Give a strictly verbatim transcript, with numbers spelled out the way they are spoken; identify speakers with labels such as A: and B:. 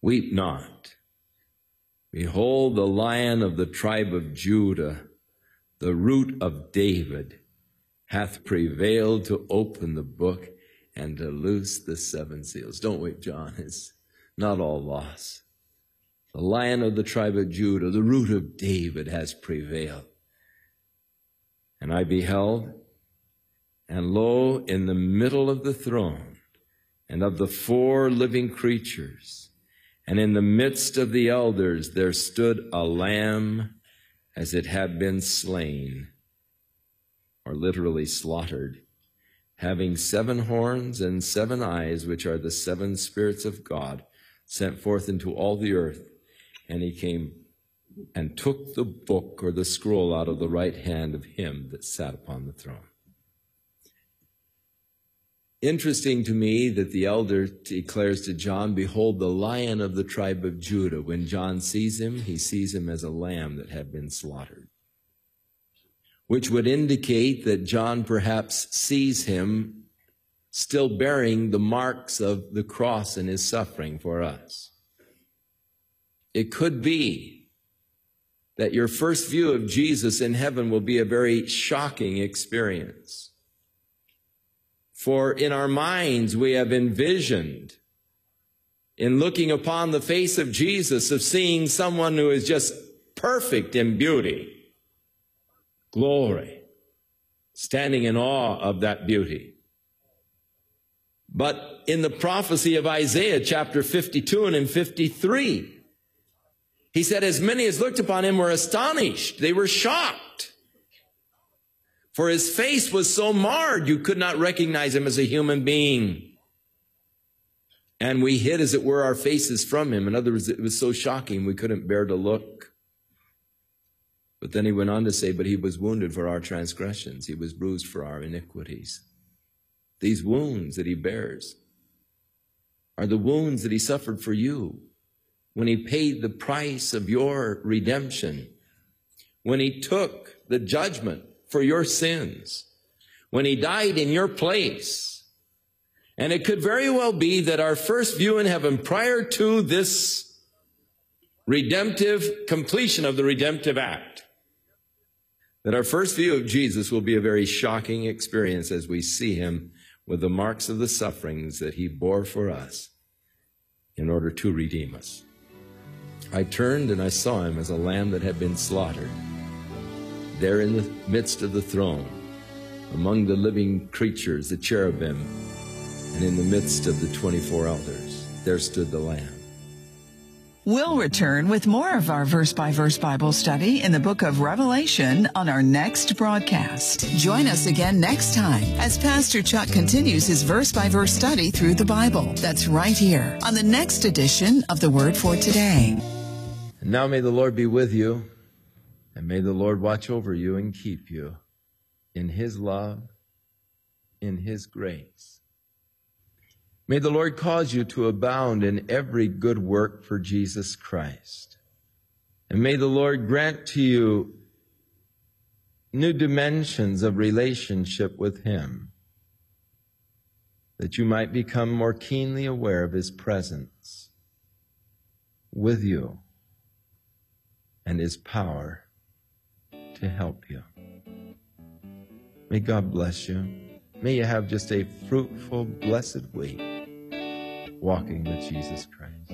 A: Weep not. Behold, the Lion of the tribe of Judah, the Root of David, hath prevailed to open the book and to loose the seven seals. Don't weep, John. It's not all loss. The Lion of the tribe of Judah, the Root of David, has prevailed. And I beheld, and lo, in the middle of the throne, and of the four living creatures, and in the midst of the elders, there stood a lamb as it had been slain, or literally slaughtered, having seven horns and seven eyes, which are the seven spirits of God, sent forth into all the earth. And he came and took the book or the scroll out of the right hand of him that sat upon the throne. Interesting to me that the elder declares to John, behold, the Lion of the tribe of Judah. When John sees him, he sees him as a lamb that had been slaughtered, which would indicate that John perhaps sees him still bearing the marks of the cross and his suffering for us. It could be that your first view of Jesus in heaven will be a very shocking experience. For in our minds, we have envisioned, in looking upon the face of Jesus, of seeing someone who is just perfect in beauty, glory, standing in awe of that beauty. But in the prophecy of Isaiah, chapter fifty-two and in fifty-three, he said, as many as looked upon him were astonished. They were shocked. For his face was so marred, you could not recognize him as a human being. And we hid, as it were, our faces from him. In other words, it was so shocking, we couldn't bear to look. But then he went on to say, but he was wounded for our transgressions. He was bruised for our iniquities. These wounds that he bears are the wounds that he suffered for you when he paid the price of your redemption, when he took the judgment for your sins, when he died in your place. And it could very well be that our first view in heaven, prior to this redemptive completion of the redemptive act, that our first view of Jesus will be a very shocking experience as we see him with the marks of the sufferings that he bore for us in order to redeem us. I turned and I saw him as a lamb that had been slaughtered. There in the midst of the throne, among the living creatures, the cherubim, and in the midst of the twenty-four elders, there stood the Lamb.
B: We'll return with more of our verse-by-verse Bible study in the book of Revelation on our next broadcast. Join us again next time as Pastor Chuck continues his verse-by-verse study through the Bible. That's right here on the next edition of The Word for Today.
A: And now may the Lord be with you, and may the Lord watch over you and keep you in his love, in his grace. May the Lord cause you to abound in every good work for Jesus Christ. And may the Lord grant to you new dimensions of relationship with him, that you might become more keenly aware of his presence with you and his power to help you. May God bless you. May you have just a fruitful, blessed week walking with Jesus Christ.